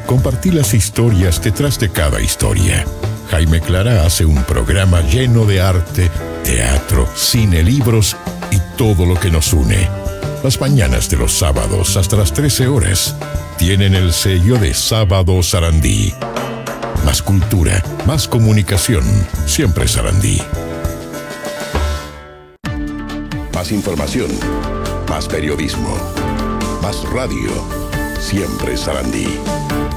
Compartí las historias detrás de cada historia. Jaime Clara hace un programa lleno de arte, teatro, cine, libros y todo lo que nos une. Las mañanas de los sábados hasta las 13 horas tienen el sello de Sábado Sarandí. Más cultura, más comunicación, siempre Sarandí. Más información, más periodismo, más radio, siempre Sarandí.